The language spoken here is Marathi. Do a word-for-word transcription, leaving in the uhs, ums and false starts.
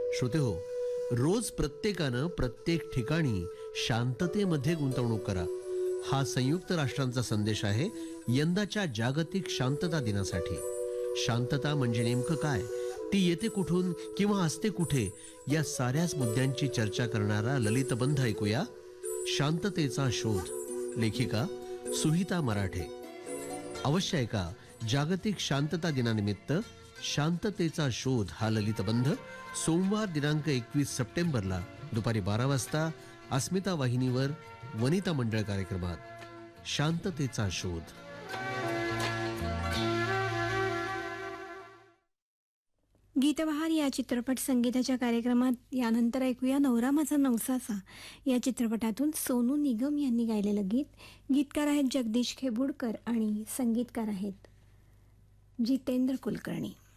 श्रोतेहो, रोज प्रत्येकानं प्रत्येक ठिकाणी शांततेमध्ये गुंतवणूक करा, हा संयुक्त राष्ट्रांचा संदेश आहे यंदाच्या जागतिक शांतता दिनासाठी. शांतता म्हणजे नेमकं काय, ती येते कुठून किंवा असते कुठे, या साऱ्याच मुद्द्यांची चर्चा करणारा ललितबंध ऐकूया. शांततेचा शोध, लेखिका सुहिता मराठे. अवश्य ऐका. जागतिक शांतता दिनानिमित्त शांततेचा शोध हा ललितबंध सोमवार दिनांक एकवीस सप्टेंबरला दुपारी बारा वाजता अस्मिता वाहिनीवर वनिता मंडळ कार्यक्रमात. शांततेचा शोध. गीतबहार या चित्रपट संगीताच्या कार्यक्रमात यानंतर ऐकूया नवरा माझा नवसासा या चित्रपटातून सोनू निगम यांनी गायलेलं गीत. गीतकार आहेत जगदीश खेबुडकर आणि संगीतकार आहेत जितेंद्र कुलकर्णी.